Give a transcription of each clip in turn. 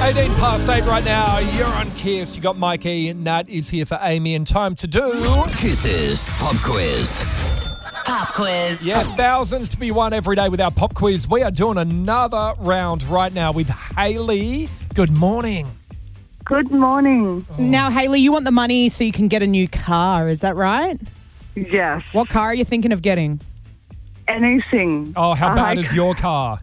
18 past 8 right now. You're on Kiss. You got Mikey. Nat is here for Amy, and time to do Kiss's Pop Quiz. Pop quiz. Yeah, thousands to be won every day with our pop quiz. We are doing another round right now with Hayley. Good morning. Good morning. Now, Hayley, you want the money so you can get a new car, is that right? Yes. What car are you thinking of getting? Anything. Oh, how bad is your car?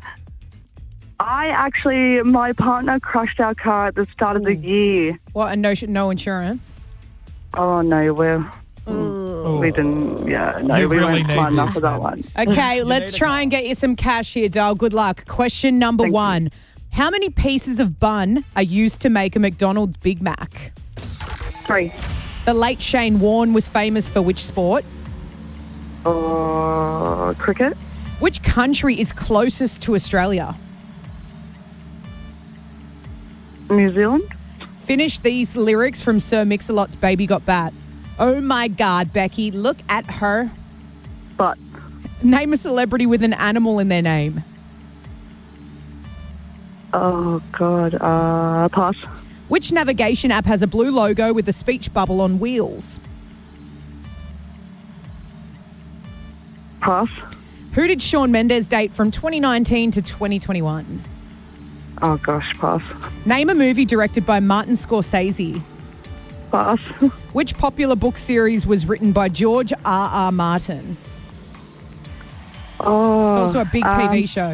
My partner crashed our car at the start of the year. What, and no insurance? Oh, no, we didn't, we really went need far enough this, for that man. one. Okay, let's try and get you some cash here, Dal. Good luck. Question number Thank one. you. How many pieces of bun are used to make a McDonald's Big Mac? 3. The late Shane Warne was famous for which sport? Cricket. Which country is closest to Australia? New Zealand. Finish these lyrics from Sir Mix-a-Lot's Baby Got Bat. Oh my God, Becky, look at her. But. Name a celebrity with an animal in their name. Oh, God. Pass. Which navigation app has a blue logo with a speech bubble on wheels? Pass. Who did Shawn Mendes date from 2019 to 2021? Oh, gosh, pass. Name a movie directed by Martin Scorsese. Pass. Which popular book series was written by George R.R. Martin? Oh. It's also a big TV show.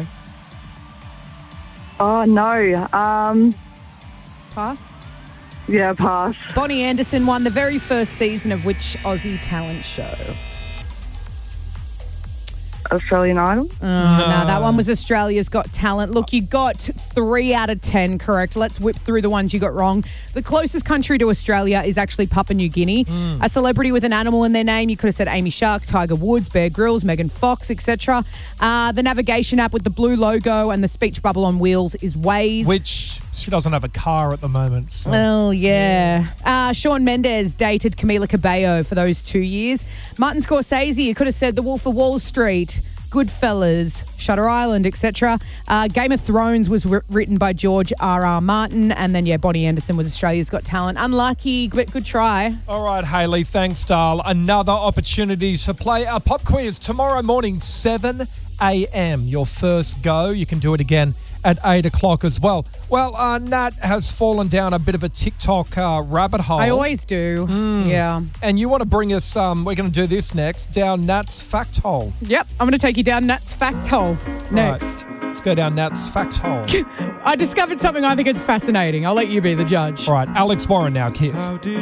Oh, no. Pass. Yeah, pass. Bonnie Anderson won the very first season of which Aussie talent show? Australian Idol. No, that one was Australia's Got Talent. Look, you got 3 out of 10 correct. Let's whip through the ones you got wrong. The closest country to Australia is actually Papua New Guinea. A celebrity with an animal in their name, you could have said Amy Shark, Tiger Woods, Bear Grylls, Megan Fox, etc. The navigation app with the blue logo and the speech bubble on wheels is Waze. Which she doesn't have a car at the moment. So. Oh, yeah. Shawn Mendes dated Camila Cabello for those 2 years. Martin Scorsese, you could have said The Wolf of Wall Street, Goodfellas, Shutter Island, etc. Game of Thrones was written by George R.R. Martin. And then, Bonnie Anderson was Australia's Got Talent. Unlucky, but good try. All right, Hayley, thanks, Darl. Another opportunity to play our pop quiz tomorrow morning, 7 a.m. Your first go. You can do it again at 8 o'clock as well. Well, Nat has fallen down a bit of a TikTok rabbit hole. I always do. Yeah. And you want to bring us, we're going to do this next, down Nat's fact hole. Yep. I'm going to take you down Nat's fact hole next. Right. Let's go down Nat's fact hole. I discovered something I think is fascinating. I'll let you be the judge. All right, Alex Warren now, Kiss.